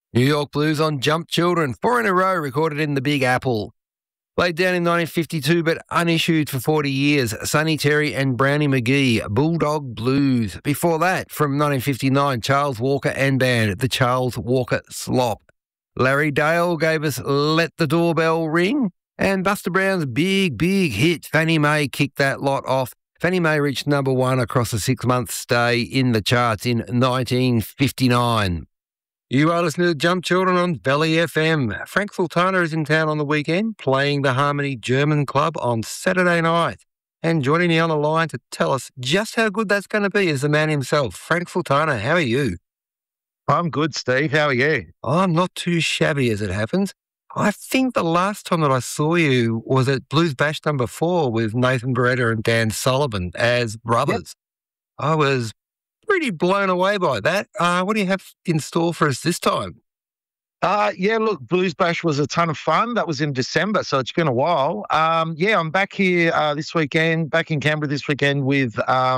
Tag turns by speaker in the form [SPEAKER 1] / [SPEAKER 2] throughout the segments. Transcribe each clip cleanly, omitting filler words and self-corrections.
[SPEAKER 1] New York Blues on Jump Children, 4 in a row recorded in the Big Apple. Laid down in 1952 but unissued for 40 years, Sonny Terry and Brownie McGee, Bulldog Blues. Before that, from 1959, Charles Walker and band, the Charles Walker Slop. Larry Dale gave us Let the Doorbell Ring, and Buster Brown's big hit, Fannie Mae, kicked that lot off. Fannie Mae reached number one across a 6-month stay in the charts in 1959. You are listening to Jump Children on Valley FM. Frank Sultana is in town on the weekend, playing the Harmony German Club on Saturday night. And joining me on the line to tell us just how good that's going to be is the man himself, Frank Sultana. How are you?
[SPEAKER 2] I'm good, Steve. How are you?
[SPEAKER 1] I'm not too shabby, as it happens. I think the last time that I saw you was at Blues Bash number 4 with Nathan Beretta and Dan Sullivan as brothers. Yep. I was pretty blown away by that. What do you have in store for us this time?
[SPEAKER 2] Look, Blues Bash was a ton of fun. That was in December, so it's been a while. I'm back here this weekend, back in Canberra this weekend with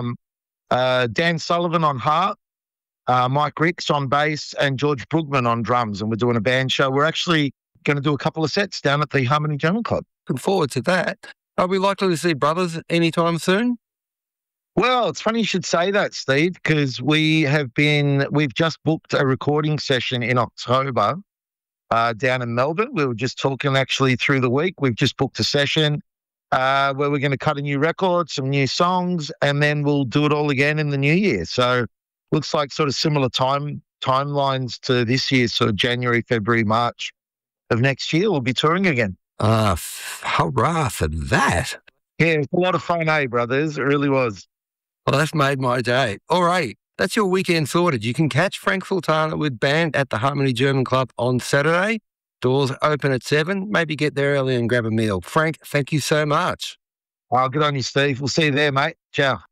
[SPEAKER 2] Dan Sullivan on harp, Mike Ricks on bass, and George Brugman on drums, and we're doing a band show. We're actually going to do a couple of sets down at the Harmony German Club.
[SPEAKER 1] Looking forward to that. Are we likely to see brothers anytime soon?
[SPEAKER 2] Well, it's funny you should say that, Steve, because we've just booked a recording session in October down in Melbourne. We were just talking actually through the week. We've just booked a session where we're going to cut a new record, some new songs, and then we'll do it all again in the new year. So looks like sort of similar timelines to this year, sort of January, February, March of next year. We'll be touring again.
[SPEAKER 1] Hurrah for that.
[SPEAKER 2] Yeah, it's a lot of fun, brothers? It really was.
[SPEAKER 1] Well, that's made my day. All right, that's your weekend sorted. You can catch Frank Sultana with band at the Harmony German Club on Saturday. Doors open at 7. Maybe get there early and grab a meal. Frank, thank you so much.
[SPEAKER 2] Good on you, Steve. We'll see you there, mate. Ciao.